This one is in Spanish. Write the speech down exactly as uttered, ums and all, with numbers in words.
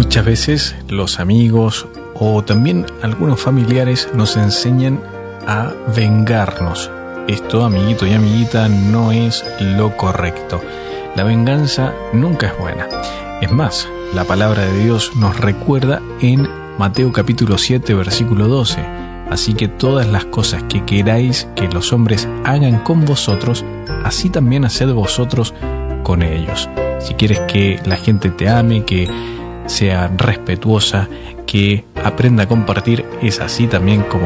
Muchas veces los amigos o también algunos familiares nos enseñan a vengarnos. Esto, amiguito y amiguita, no es lo correcto. La venganza nunca es buena. Es más, la palabra de Dios nos recuerda en Mateo capítulo siete, versículo doce. Así que todas las cosas que queráis que los hombres hagan con vosotros, así también haced vosotros con ellos. Si quieres que la gente te ame, que sea respetuosa, que aprenda a compartir, es así también como